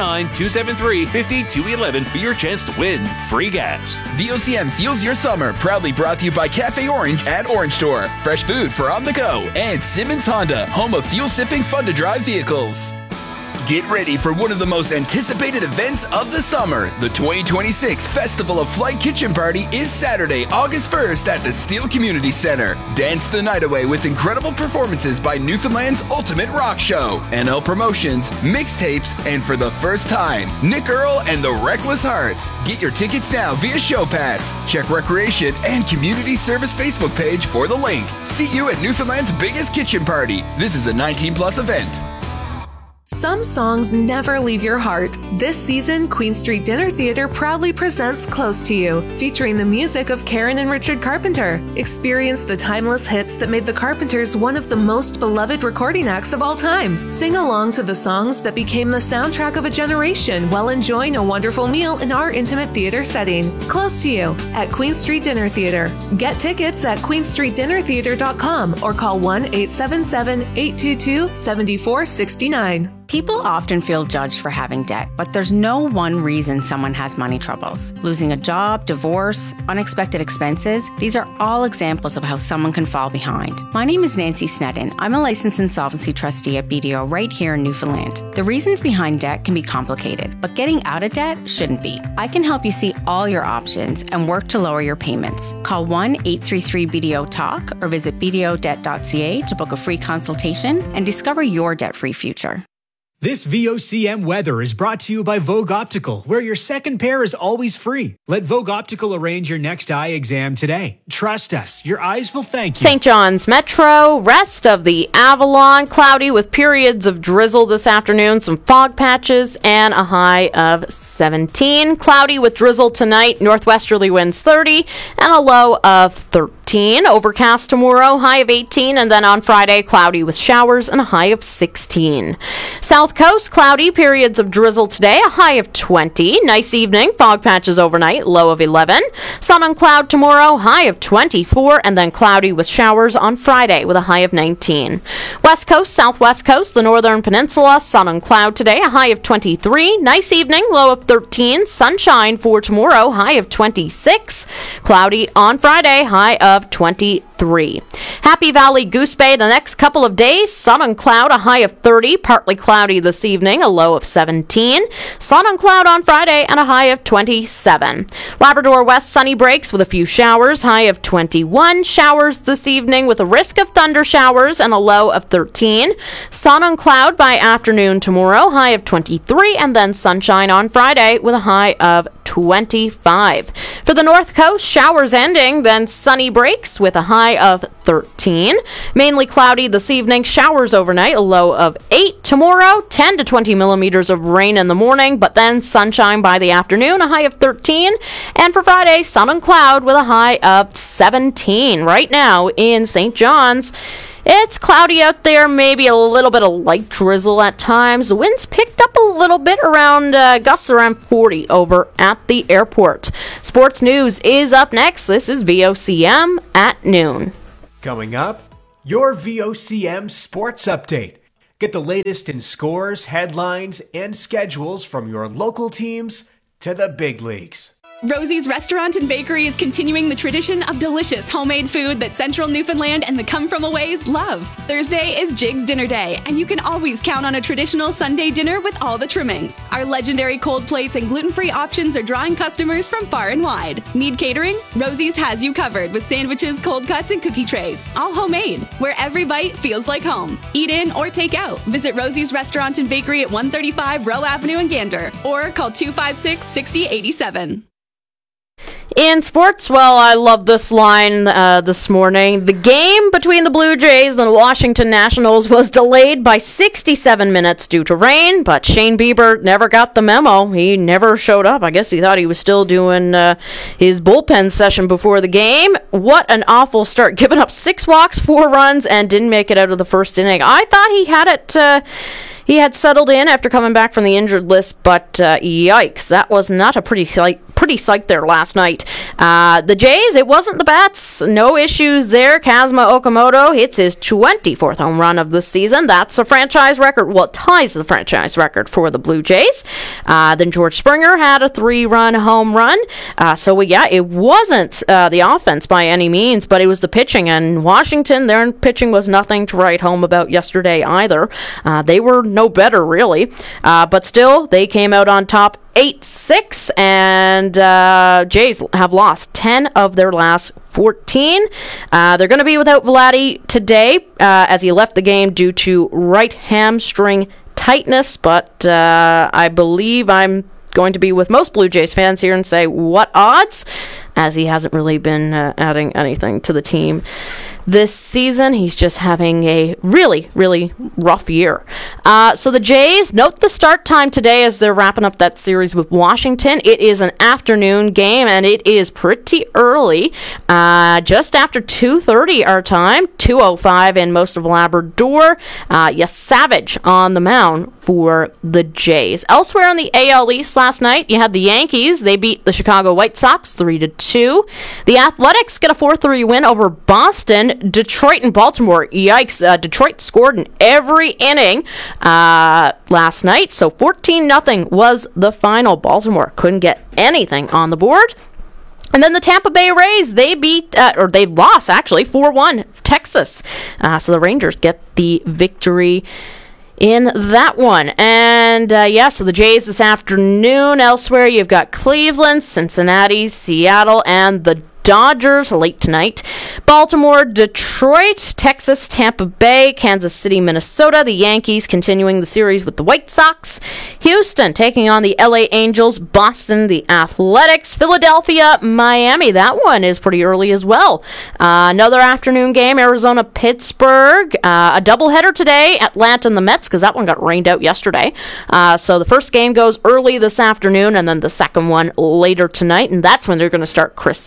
709-273-5211 for your chance to win free gas. VOCM Fuels Your Summer, proudly brought to you by Cafe Orange at Orange Store. Fresh food for on the go. And Simmons Honda, home of fuel-sipping fun-to-drive vehicles. Get ready for one of the most anticipated events of the summer. The 2026 Festival of Flight Kitchen Party is Saturday, August 1st at the Steele Community Center. Dance the night away with incredible performances by Newfoundland's Ultimate Rock Show, NL Promotions, mixtapes, and for the first time, Nick Earl and the Reckless Hearts. Get your tickets now via Show Pass. Check Recreation and Community Service Facebook page for the link. See you at Newfoundland's biggest kitchen party. This is a 19+ event. Some songs never leave your heart. This season, Queen Street Dinner Theatre proudly presents Close to You, featuring the music of Karen and Richard Carpenter. Experience the timeless hits that made the Carpenters one of the most beloved recording acts of all time. Sing along to the songs that became the soundtrack of a generation while enjoying a wonderful meal in our intimate theater setting. Close to You at Queen Street Dinner Theatre. Get tickets at queenstreetdinnertheatre.com or call 1-877-822-7469. People often feel judged for having debt, but there's no one reason someone has money troubles. Losing a job, divorce, unexpected expenses, these are all examples of how someone can fall behind. My name is Nancy Sneddon. I'm a licensed insolvency trustee at BDO right here in Newfoundland. The reasons behind debt can be complicated, but getting out of debt shouldn't be. I can help you see all your options and work to lower your payments. Call 1-833-BDO-TALK or visit bdodebt.ca to book a free consultation and discover your debt-free future. This VOCM weather is brought to you by Vogue Optical, where your second pair is always free. Let Vogue Optical arrange your next eye exam today. Trust us, your eyes will thank you. St. John's Metro, rest of the Avalon, cloudy with periods of drizzle this afternoon, some fog patches, and a high of 17. Cloudy with drizzle tonight, northwesterly winds 30, and a low of 13. 13. Overcast tomorrow, high of 18. And then on Friday, cloudy with showers and a high of 16. South Coast, cloudy, periods of drizzle today, a high of 20. Nice evening, fog patches overnight, low of 11. Sun and cloud tomorrow, high of 24. And then cloudy with showers on Friday with a high of 19. West Coast, Southwest Coast, the Northern Peninsula, sun and cloud today, a high of 23. Nice evening, low of 13. Sunshine for tomorrow, high of 26. Cloudy on Friday, high of 23. Happy Valley Goose Bay the next couple of days. Sun and cloud, a high of 30. Partly cloudy this evening, a low of 17. Sun and cloud on Friday and a high of 27. Labrador West sunny breaks with a few showers, high of 21. Showers this evening with a risk of thunder showers and a low of 13. Sun and cloud by afternoon tomorrow, high of 23. And then sunshine on Friday with a high of 25. For the North Coast, showers ending, then sunny breaks with a high of 13. Mainly cloudy this evening, showers overnight, a low of 8. Tomorrow, 10 to 20 millimeters of rain in the morning, but then sunshine by the afternoon, a high of 13. And for Friday, sun and cloud with a high of 17. Right now in St. John's, it's cloudy out there, maybe a little bit of light drizzle at times. The winds picked up a little bit around gusts around 40 over at the airport. Sports news is up next. This is VOCM at noon. Coming up, your VOCM Sports Update. Get the latest in scores, headlines, and schedules from your local teams to the big leagues. Rosie's Restaurant and Bakery is continuing the tradition of delicious homemade food that Central Newfoundland and the come-from-aways love. Thursday is Jig's Dinner Day, and you can always count on a traditional Sunday dinner with all the trimmings. Our legendary cold plates and gluten-free options are drawing customers from far and wide. Need catering? Rosie's has you covered with sandwiches, cold cuts, and cookie trays, all homemade, where every bite feels like home. Eat in or take out. Visit Rosie's Restaurant and Bakery at 135 Rowe Avenue in Gander, or call 256-6087. In sports, well, I love this line this morning. The game between the Blue Jays and the Washington Nationals was delayed by 67 minutes due to rain, but Shane Bieber never got the memo. He never showed up. I guess he thought he was still doing his bullpen session before the game. What an awful start. Giving up 6 walks, 4 runs, and didn't make it out of the first inning. I thought he had it... He had settled in after coming back from the injured list, but yikes, that was not a pretty sight there last night. The Jays, it wasn't the bats. No issues there. Kazuma Okamoto hits his 24th home run of the season. That's a franchise record. Well, it ties the franchise record for the Blue Jays. Then George Springer had a 3-run home run. It wasn't the offense by any means, but it was the pitching. And Washington, their pitching was nothing to write home about yesterday either. They were no better, really. But still, they came out on top 8-6, and Jays have lost 10 of their last 14. They're going to be without Vladdy today as he left the game due to right hamstring tightness, but I believe I'm going to be with most Blue Jays fans here and say, what odds? As he hasn't really been adding anything to the team this season. He's just having a really, really rough year. So the Jays, note the start time today as they're wrapping up that series with Washington. It is an afternoon game, and it is pretty early, just after 2:30 our time, 2:05 in most of Labrador. Savage on the mound for the Jays. Elsewhere in the AL East last night, you had the Yankees. They beat the Chicago White Sox 3-2. The Athletics get a 4-3 win over Boston. Detroit and Baltimore, yikes. Detroit scored in every inning last night, so 14-0 was the final. Baltimore couldn't get anything on the board. And then the Tampa Bay Rays, they lost, 4-1 Texas. So the Rangers get the victory in that one. And so the Jays this afternoon. Elsewhere, you've got Cleveland, Cincinnati, Seattle, and the Dodgers late tonight. Baltimore, Detroit, Texas, Tampa Bay, Kansas City, Minnesota. The Yankees continuing the series with the White Sox. Houston taking on the LA Angels. Boston, the Athletics. Philadelphia, Miami. That one is pretty early as well. Another afternoon game, Arizona, Pittsburgh. A doubleheader today, Atlanta and the Mets, because that one got rained out yesterday. So the first game goes early this afternoon, and then the second one later tonight, and that's when they're going to start Chris Sale, because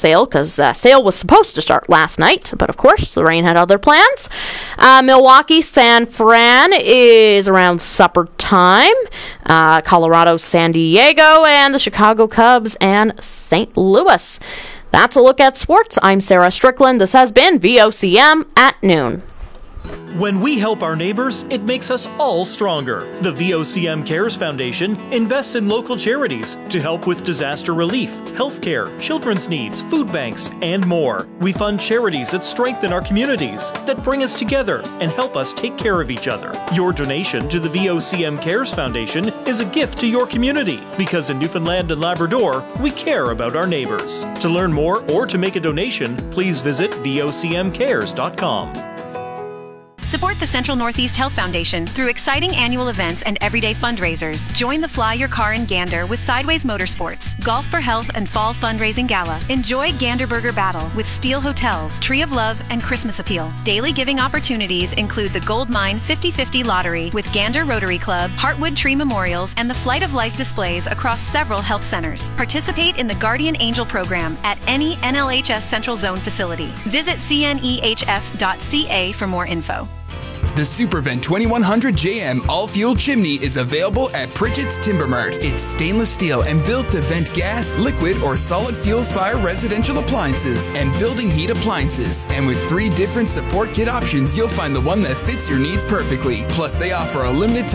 sale was supposed to start last night, but of course the rain had other plans. Milwaukee, San Fran is around supper time. Colorado, San Diego, and the Chicago Cubs and St. Louis. That's a look at sports. I'm Sarah Strickland. This has been VOCM at noon. When we help our neighbors, it makes us all stronger. The VOCM Cares Foundation invests in local charities to help with disaster relief, healthcare, children's needs, food banks, and more. We fund charities that strengthen our communities, that bring us together and help us take care of each other. Your donation to the VOCM Cares Foundation is a gift to your community, because in Newfoundland and Labrador, we care about our neighbors. To learn more or to make a donation, please visit vocmcares.com. Support the Central Northeast Health Foundation through exciting annual events and everyday fundraisers. Join the Fly Your Car in Gander with Sideways Motorsports, Golf for Health and Fall Fundraising Gala. Enjoy Gander Burger Battle with Steel Hotels, Tree of Love, and Christmas Appeal. Daily giving opportunities include the Gold Mine 50/50 Lottery with Gander Rotary Club, Heartwood Tree Memorials, and the Flight of Life displays across several health centers. Participate in the Guardian Angel program at any NLHS Central Zone facility. Visit cnehf.ca for more info. The Supervent 2100 JM all-fuel chimney is available at Pritchett's Timber Mart. It's stainless steel and built to vent gas, liquid, or solid fuel fire residential appliances and building heat appliances. And with 3 different support kit options, you'll find the one that fits your needs perfectly. Plus, they offer a limited time